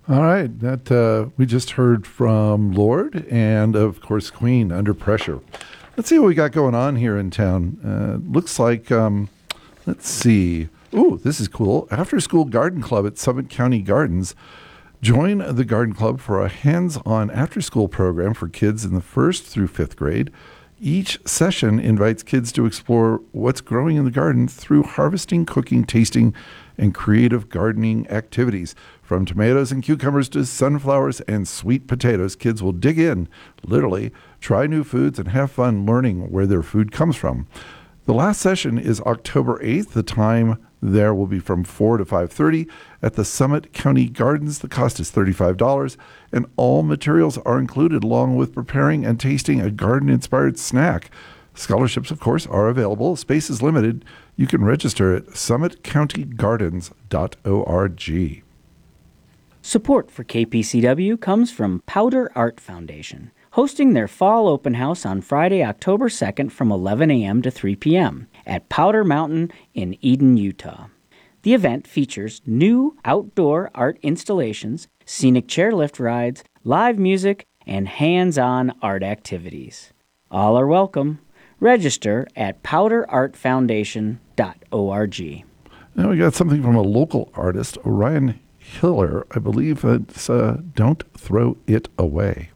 All right, that we just heard from Lord and, of course, Queen, Under Pressure. Let's see what we got going on here in town. Looks like, let's see. Ooh, this is cool. After School Garden Club at Summit County Gardens. Join the Garden Club for a hands-on after-school program for kids in the 1st through 5th grade. Each session invites kids to explore what's growing in the garden through harvesting, cooking, tasting, and creative gardening activities. From tomatoes and cucumbers to sunflowers and sweet potatoes, kids will dig in, literally, try new foods, and have fun learning where their food comes from. The last session is October 8th. The time there will be from 4 to 5:30 at the Summit County Gardens. The cost is $35, and all materials are included, along with preparing and tasting a garden-inspired snack. Scholarships, of course, are available. Space is limited. You can register at summitcountygardens.org. Support for KPCW comes from Powder Art Foundation, hosting their fall open house on Friday, October 2nd from 11 a.m. to 3 p.m. at Powder Mountain in Eden, Utah. The event features new outdoor art installations, scenic chairlift rides, live music, and hands-on art activities. All are welcome. Register at powderartfoundation.org. Now we got something from a local artist, Orion Hiller. I believe it's Don't Throw It Away.